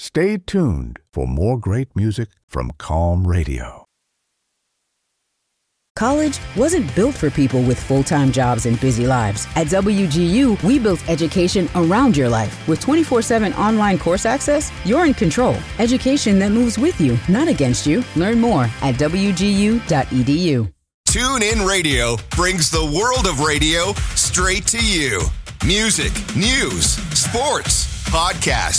Stay tuned for more great music from Calm Radio. College wasn't built for people with full-time jobs and busy lives. At WGU, we built education around your life. With 24/7 online course access, you're in control. Education that moves with you, not against you. Learn more at wgu.edu. TuneIn Radio brings the world of radio straight to you. Music, news, sports, podcasts,